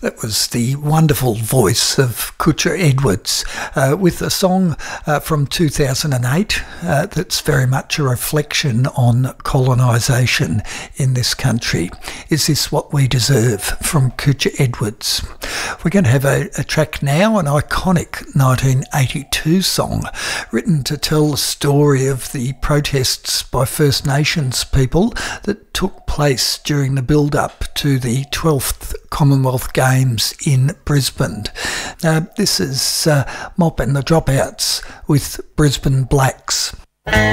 That was the wonderful voice of Kutcha Edwards with a song from 2008 that's very much a reflection on colonisation in this country. Is This What We Deserve from Kutcha Edwards. We're going to have a track now, an iconic 1982 song written to tell the story of the protests by First Nations people that took place during the build-up to the 12th Commonwealth Games in Brisbane. This is Mop and the Dropouts with Brisbane Blacks.